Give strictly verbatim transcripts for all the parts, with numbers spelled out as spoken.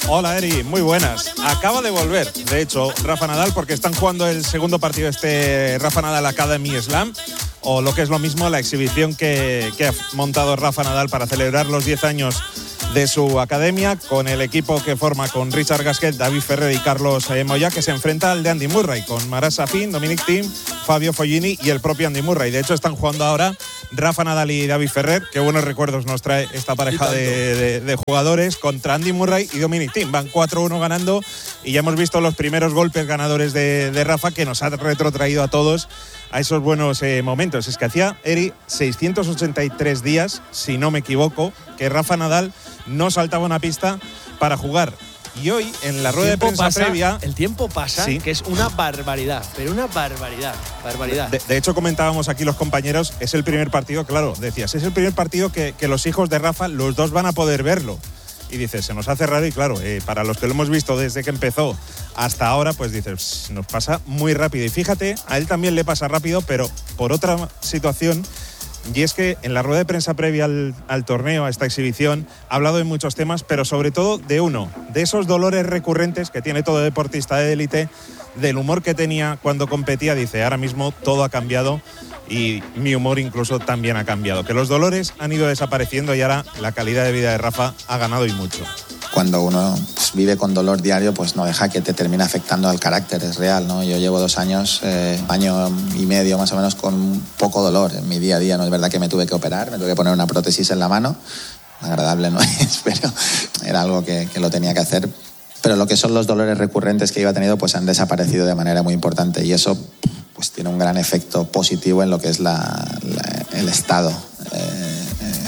Hola Eri, muy buenas. Acaba de volver, de hecho, Rafa Nadal, porque están jugando el segundo partido de este Rafa Nadal Academy Slam, o lo que es lo mismo, la exhibición que, que ha montado Rafa Nadal para celebrar los diez años de su academia, con el equipo que forma con Richard Gasquet, David Ferrer y Carlos eh, Moyá, que se enfrenta al de Andy Murray, con Marat Safin, Dominic Thiem, Fabio Fognini y el propio Andy Murray. De hecho, están jugando ahora Rafa Nadal y David Ferrer. Qué buenos recuerdos nos trae esta pareja de, de, de jugadores contra Andy Murray y Dominic Thiem. Van cuatro uno ganando y ya hemos visto los primeros golpes ganadores de, de Rafa, que nos ha retrotraído a todos a esos buenos eh, momentos. Es que hacía, Eri, seiscientos ochenta y tres días, si no me equivoco, que Rafa Nadal no saltaba una pista para jugar. Y hoy, en la rueda de prensa pasa, previa... El tiempo pasa, sí, que es una barbaridad, pero una barbaridad, barbaridad. De, de hecho, comentábamos aquí los compañeros, es el primer partido, claro, decías, es el primer partido que, que los hijos de Rafa, los dos van a poder verlo. Y dices, se nos hace raro y claro, eh, para los que lo hemos visto desde que empezó hasta ahora, pues dices, nos pasa muy rápido. Y fíjate, a él también le pasa rápido, pero por otra situación... Y es que en la rueda de prensa previa al, al torneo, a esta exhibición, ha hablado de muchos temas, pero sobre todo de uno, de esos dolores recurrentes que tiene todo deportista de élite, del humor que tenía cuando competía. Dice, ahora mismo todo ha cambiado y mi humor incluso también ha cambiado. Que los dolores han ido desapareciendo y ahora la calidad de vida de Rafa ha ganado y mucho. Cuando uno pues, vive con dolor diario, pues no deja que te termine afectando al carácter, es real, ¿no? Yo llevo dos años, eh, año y medio más o menos, con poco dolor en mi día a día. No es verdad que me tuve que operar, me tuve que poner una prótesis en la mano. Agradable no es, pero era algo que, que lo tenía que hacer. Pero lo que son los dolores recurrentes que iba teniendo, pues han desaparecido de manera muy importante. Y eso pues tiene un gran efecto positivo en lo que es la, la, el estado eh, eh,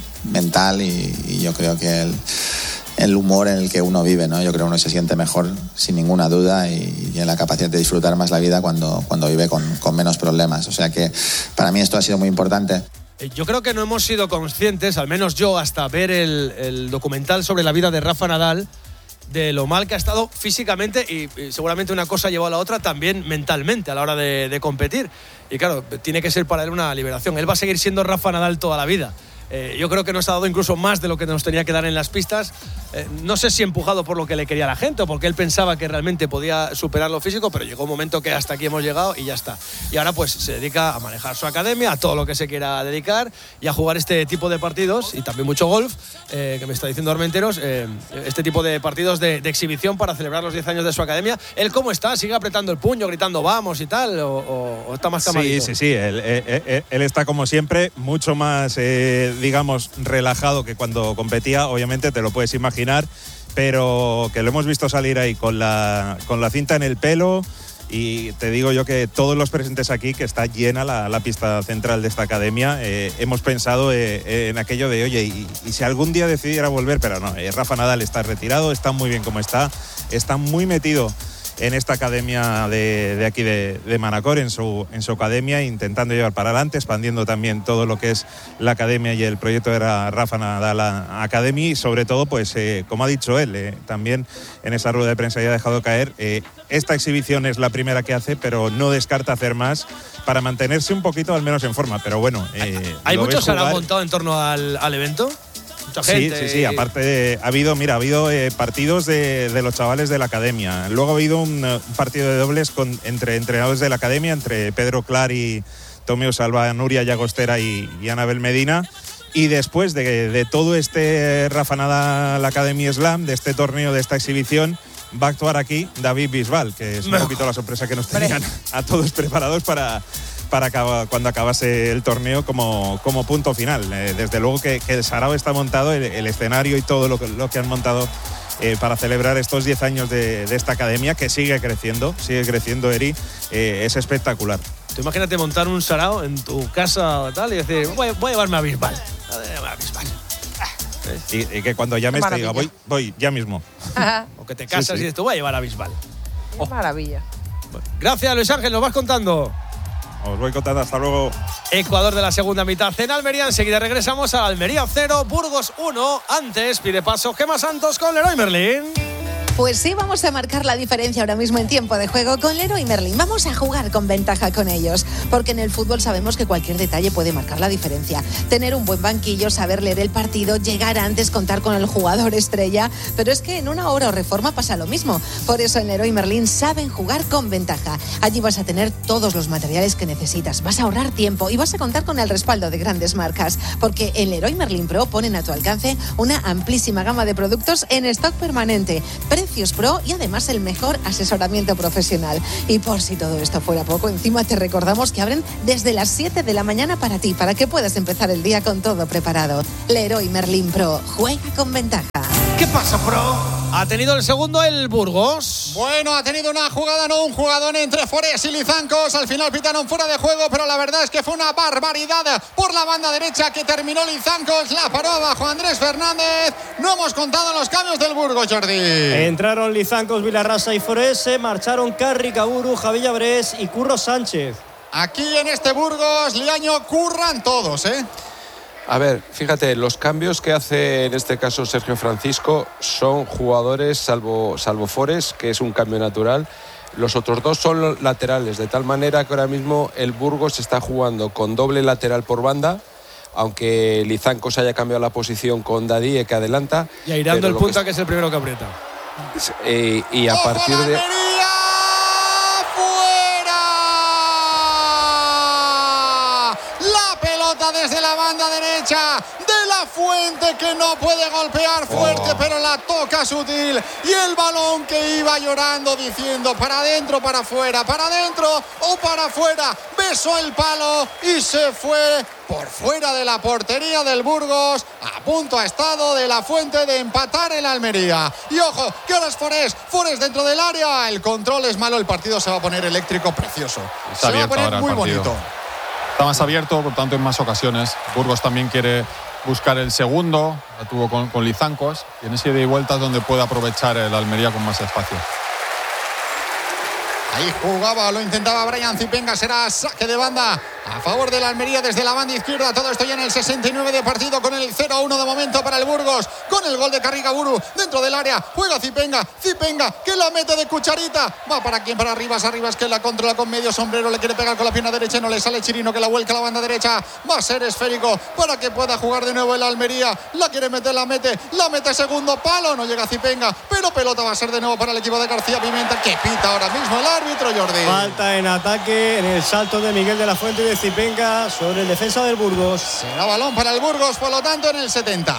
mental y, y yo creo que el... el humor en el que uno vive, ¿no? Yo creo que uno se siente mejor sin ninguna duda y, y en la capacidad de disfrutar más la vida cuando, cuando vive con, con menos problemas. O sea que para mí esto ha sido muy importante. Yo creo que no hemos sido conscientes, al menos yo, hasta ver el, el documental sobre la vida de Rafa Nadal, de lo mal que ha estado físicamente y, y seguramente una cosa llevó a la otra también mentalmente a la hora de, de competir. Y claro, tiene que ser para él una liberación. Él va a seguir siendo Rafa Nadal toda la vida. Eh, yo creo que nos ha dado incluso más de lo que nos tenía que dar en las pistas. Eh, no sé si empujado por lo que le quería la gente o porque él pensaba que realmente podía superar lo físico, pero llegó un momento que hasta aquí hemos llegado y ya está. Y ahora pues se dedica a manejar su academia, a todo lo que se quiera dedicar y a jugar este tipo de partidos y también mucho golf, eh, que me está diciendo Armenteros, eh, este tipo de partidos de, de exhibición para celebrar los diez años de su academia. ¿Él cómo está? ¿Sigue apretando el puño, gritando vamos y tal? ¿O, o, o está más camadito? Sí, sí, sí. Él, él, él está como siempre mucho más... Eh, digamos, relajado que cuando competía, obviamente te lo puedes imaginar, pero que lo hemos visto salir ahí con la, con la cinta en el pelo y te digo yo que todos los presentes aquí, que está llena la, la pista central de esta academia, eh, hemos pensado eh, en aquello de, oye, y, y si algún día decidiera volver, pero no, eh, Rafa Nadal está retirado, está muy bien como está, está muy metido en esta academia de, de aquí de, de Manacor, en su, en su academia, intentando llevar para adelante, expandiendo también todo lo que es la academia y el proyecto de la Rafa Nadal Academy y sobre todo, pues eh, como ha dicho él, eh, también en esa rueda de prensa ya ha dejado caer, eh, esta exhibición es la primera que hace, pero no descarta hacer más para mantenerse un poquito al menos en forma, pero bueno. Eh, ¿Hay muchos se han montado en torno al, al evento? Sí, sí, sí, aparte de, ha habido, mira, ha habido eh, partidos de, de los chavales de la academia, luego ha habido un, un partido de dobles con, entre entrenadores de la academia, entre Pedro Clar y Tomeu Salva, Nuria Llagostera y, y Anabel Medina, y después de, de todo este Rafa Nadal Academy Slam, de este torneo, de esta exhibición, va a actuar aquí David Bisbal, que es un poquito la sorpresa que nos tenían a todos preparados para... para acaba, cuando acabase el torneo como, como punto final. Eh, desde luego que, que el Sarao está montado, el, el escenario y todo lo que, lo que han montado eh, para celebrar estos diez años de, de esta academia, que sigue creciendo, sigue creciendo, Eri, eh, es espectacular. Tú imagínate montar un Sarao en tu casa o tal y decir, voy, voy a llevarme a Bisbal. Voy a llevarme a Bisbal. Y, y que cuando llames te diga, voy, voy, ya mismo. O que te casas sí, sí. y dices, tú voy a llevar a Bisbal. Oh. Maravilla. Bueno, gracias, Luis Ángel, nos vas contando. Os voy contando, hasta luego. Ecuador de la segunda mitad en Almería. Enseguida regresamos a Almería cero, Burgos uno. Antes pide paso Gemma Santos con Leroy Merlin. Pues sí, vamos a marcar la diferencia ahora mismo en tiempo de juego con Leroy Merlin. Vamos a jugar con ventaja con ellos. porque en el fútbol sabemos que cualquier detalle puede marcar la diferencia. Tener un buen banquillo, saber leer el partido, llegar antes, contar con el jugador estrella, pero es que en una obra o reforma pasa lo mismo. Por eso en Leroy Merlin saben jugar con ventaja. Allí vas a tener todos los materiales que necesitas, vas a ahorrar tiempo y vas a contar con el respaldo de grandes marcas, porque en Leroy Merlin Pro ponen a tu alcance una amplísima gama de productos en stock permanente, precios pro y además el mejor asesoramiento profesional. Y por si todo esto fuera poco, encima te recordamos que abren desde las siete de la mañana para ti, para que puedas empezar el día con todo preparado. Leroy Merlin Pro, juega con ventaja. ¿Qué pasa, Pro? Ha tenido el segundo el Burgos. Bueno, ha tenido una jugada, no un jugadón entre Forés y Lizancos. Al final pitaron fuera de juego, pero la verdad es que fue una barbaridad por la banda derecha que terminó Lizancos. La paró abajo Andrés Fernández. No hemos contado los cambios del Burgos, Jordi. Entraron Lizancos, Vilarrasa y Forés. Se marcharon Carri, Caburu, Javi Llabrés y Curro Sánchez. Aquí en este Burgos, Liaño, curran todos, ¿eh? A ver, fíjate, los cambios que hace en este caso Sergio Francisco son jugadores, salvo, salvo Forés, que es un cambio natural. Los otros dos son laterales, de tal manera que ahora mismo el Burgos está jugando con doble lateral por banda, aunque Lizancos haya cambiado la posición con Dadie, que adelanta. Y airando el punta, que... que es el primero que aprieta. Eh, y a partir de... Desde la banda derecha de La Fuente, que no puede golpear fuerte, oh. pero la toca sutil, y el balón que iba llorando diciendo para adentro, para afuera, para adentro o para afuera, besó el palo y se fue por fuera de la portería del Burgos. A punto ha estado de La Fuente de empatar el Almería. Y ojo, que ahora es Forés, Forés dentro del área, el control es malo, el partido se va a poner eléctrico, precioso. Está se va a poner muy bonito. Está más abierto, por tanto, en más ocasiones. Burgos también quiere buscar el segundo, la tuvo con, con Lizancos. Tiene ida y vueltas donde puede aprovechar el Almería con más espacio. Ahí jugaba, lo intentaba Brian Zipenga, será saque de banda a favor de la Almería desde la banda izquierda. Todo esto ya en el sesenta y nueve de partido, con el cero a uno de momento para el Burgos, con el gol de Carri Caburu dentro del área. Juega Zipenga, Zipenga que la mete de cucharita. Va para quien, para Arribas, Arribas que la controla con medio sombrero, le quiere pegar con la pierna derecha, no le sale Chirino, que la vuelca a la banda derecha. Va a ser esférico para que pueda jugar de nuevo el Almería. La quiere meter, la mete, la mete segundo palo, no llega Zipenga, pero pelota va a ser de nuevo para el equipo de García Pimenta, que pita ahora mismo el árbitro, Jordi. Falta en ataque en el salto de Miguel de la Fuente y de Zipenga sobre el defensa del Burgos. Será balón para el Burgos, por lo tanto en el setenta,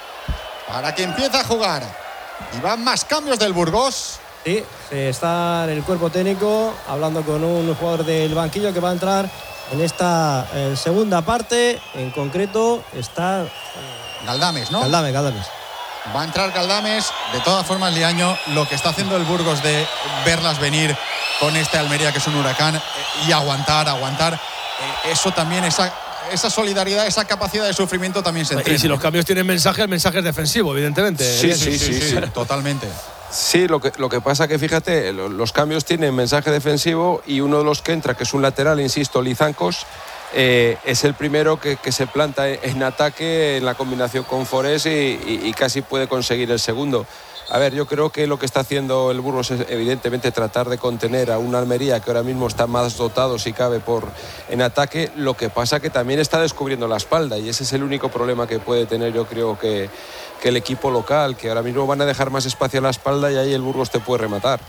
para que empiece a jugar. Y van más cambios del Burgos. Sí, está en el cuerpo técnico hablando con un jugador del banquillo que va a entrar en esta eh, segunda parte. En concreto está eh, Galdames, ¿no? Galdames, Galdames. Va a entrar Galdames. De todas formas, Liaño, lo que está haciendo el Burgos de verlas venir con este Almería, que es un huracán, eh, y aguantar, aguantar, eh, eso también, esa, esa solidaridad, esa capacidad de sufrimiento también se entrena. Y si los cambios tienen mensaje, el mensaje es defensivo, evidentemente. Sí, sí, sí, sí, sí, sí. Totalmente. Sí, lo que, lo que pasa que, fíjate, los cambios tienen mensaje defensivo, y uno de los que entra, que es un lateral, insisto, Lizancos, Eh, es el primero que, que se planta en ataque en la combinación con Forés y, y, y casi puede conseguir el segundo. A ver, yo creo que lo que está haciendo el Burgos es evidentemente tratar de contener a una Almería que ahora mismo está más dotado, si cabe, por en ataque. Lo que pasa que también está descubriendo la espalda, y ese es el único problema que puede tener, yo creo, que, que el equipo local, que ahora mismo van a dejar más espacio a la espalda, y ahí el Burgos te puede rematar.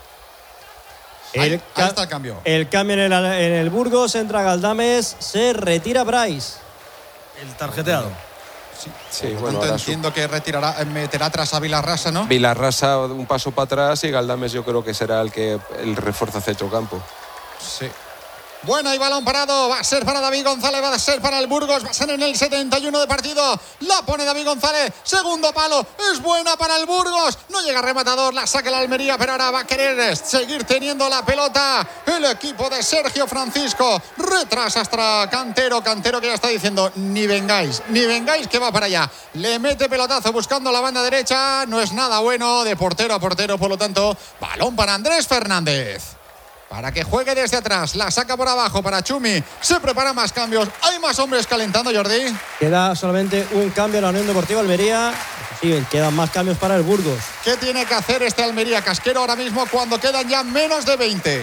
El, ahí, ahí está el cambio. El cambio en el, en el Burgos, entra Galdames, se retira Bryce. El tarjeteado. Sí, sí, por lo tanto, entiendo su... que retirará, meterá atrás a Vilarrasa, ¿no? Vilarrasa un paso para atrás, y Galdames yo creo que será el que el refuerza centrocampo. Sí. Bueno, y balón parado, va a ser para David González, va a ser para el Burgos, va a ser en el setenta y uno de partido. La pone David González, segundo palo, es buena para el Burgos, no llega rematador, la saca la Almería, pero ahora va a querer seguir teniendo la pelota el equipo de Sergio Francisco. Retrasa hasta Cantero, Cantero que ya está diciendo ni vengáis, ni vengáis, que va para allá. Le mete pelotazo buscando la banda derecha, no es nada bueno, de portero a portero, por lo tanto, balón para Andrés Fernández, para que juegue desde atrás, la saca por abajo para Chumi, se preparan más cambios, hay más hombres calentando, Jordi. Queda solamente un cambio en la Unión Deportiva Almería, sí, quedan más cambios para el Burgos. ¿Qué tiene que hacer este Almería Casquero ahora mismo cuando quedan ya menos de veinte?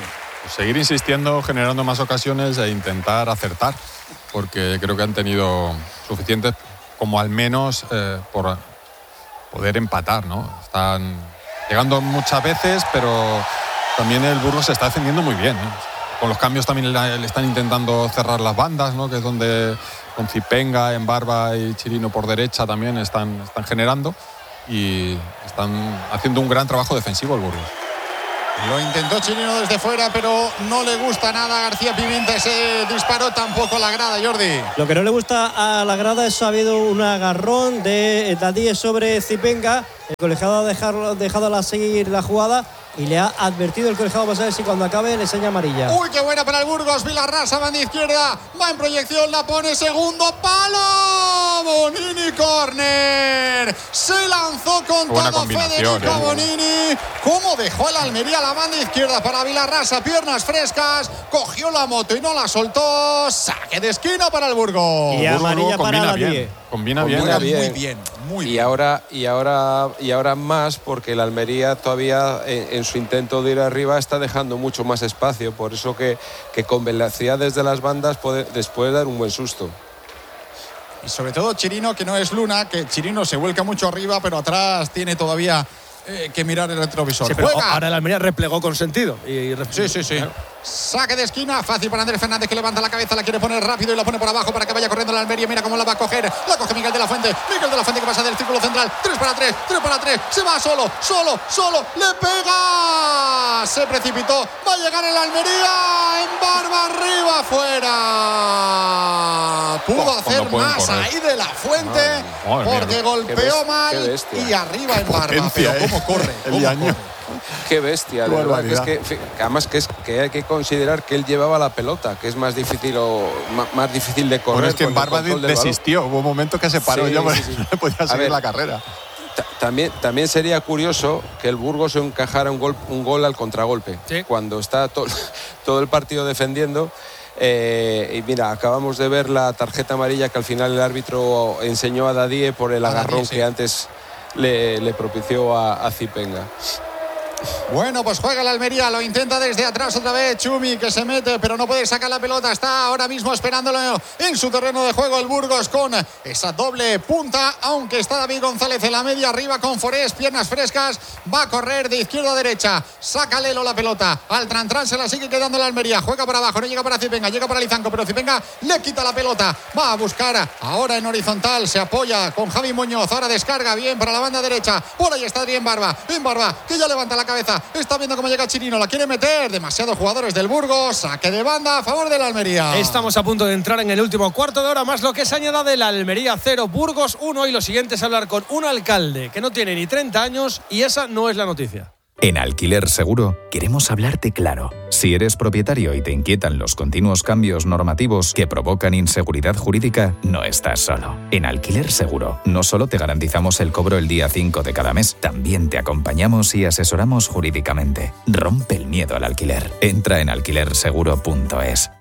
pues seguir insistiendo, generando más ocasiones e intentar acertar, porque creo que han tenido suficientes como al menos eh, por poder empatar, ¿no? Están llegando muchas veces, pero también el Burgos se está defendiendo muy bien, ¿eh? Con los cambios también le, le están intentando cerrar las bandas, ¿no? Que es donde con Zipenga, Embarba y Chirino por derecha también están, están generando y están haciendo un gran trabajo defensivo el Burgos. Lo intentó Chirino desde fuera, pero no le gusta nada a García Pimienta ese disparo, tampoco la grada, Jordi. Lo que no le gusta a la grada es que ha habido un agarrón de Dadíe sobre Zipenga. El colegiado ha dejado, dejado a seguir la jugada y le ha advertido el colegiado para saber si cuando acabe le enseña amarilla. Uy, qué buena para el Burgos. Vilarrasa, banda izquierda, va en proyección, la pone, segundo palo. Bonini, córner. Se lanzó con buena todo Federico eh. Bonini. ¿Cómo dejó el Almería la banda izquierda para Vilarrasa? Piernas frescas, cogió la moto y no la soltó. Saque de esquina para el Burgos. Y amarilla para Dadíe. Combina bien. Combina bien. bien. Muy bien, muy y bien. ahora y ahora y ahora más, porque el Almería todavía en, en su intento de ir arriba está dejando mucho más espacio, por eso que, que con velocidad desde las bandas puede, les puede dar un buen susto. Y sobre todo Chirino, que no es Luna, que Chirino se vuelca mucho arriba, pero atrás tiene todavía eh, que mirar el retrovisor. Sí, pero Juega. ahora el Almería replegó con sentido. Y, y Sí, sí, sí. Saque de esquina, fácil para Andrés Fernández, que levanta la cabeza, la quiere poner rápido y la pone por abajo para que vaya corriendo la Almería. Mira cómo la va a coger. La coge Miguel de la Fuente. Miguel de la Fuente que pasa del círculo central. tres para tres, tres para tres. Se va solo, solo, solo. Le pega. Se precipitó. Va a llegar el Almería. En barba arriba, fuera. Pudo Oh, hacer no más correr. ahí de la Fuente. Madre mía. Porque Qué golpeó best- mal. qué bestia. Y arriba en barba. Potencia, Pero eh. cómo corre. El cómo Yaño. corre. Qué bestia, de Qué verdad. Que es barbaridad. que, además que es que hay que considerar que él llevaba la pelota, que es más difícil o más, más difícil de correr. Bueno, es que en con el Barba control del balón. desistió. Hubo un momento que se paró Sí, ya, sí, sí. no podía seguir ver, la carrera. Ta- También, también sería curioso que el Burgos encajara un gol, un gol al contragolpe. Sí. Cuando está to- todo el partido defendiendo. Eh, y mira, acabamos de ver la tarjeta amarilla que al final el árbitro enseñó a Dadíe por el A Dadíe, agarrón sí. que antes le, le propició a, a Zipenga. Bueno, pues juega el Almería, lo intenta desde atrás otra vez Chumi, que se mete, pero no puede sacar la pelota. Está ahora mismo esperándolo en su terreno de juego el Burgos con esa doble punta, aunque está David González en la media, arriba con Forés, piernas frescas, va a correr de izquierda a derecha, saca Lelo la pelota, al Trantrán se la sigue quedando el Almería, juega para abajo, no llega para Zipenga, llega para Lizanco, pero Zipenga le quita la pelota, va a buscar ahora en horizontal, se apoya con Javi Muñoz, ahora descarga bien para la banda derecha, por ahí está Adrián Barba, en Barba, que ya levanta la cabeza, está viendo cómo llega Chirino, la quiere meter, demasiados jugadores del Burgos, saque de banda a favor del Almería. Estamos a punto de entrar en el último cuarto de hora, más lo que se añada del Almería cero, Burgos uno, y lo siguiente es hablar con un alcalde que no tiene ni treinta años y esa no es la noticia. En Alquiler Seguro queremos hablarte claro. Si eres propietario y te inquietan los continuos cambios normativos que provocan inseguridad jurídica, no estás solo. En Alquiler Seguro no solo te garantizamos el cobro el día cinco de cada mes, también te acompañamos y asesoramos jurídicamente. Rompe el miedo al alquiler. Entra en alquiler seguro punto es.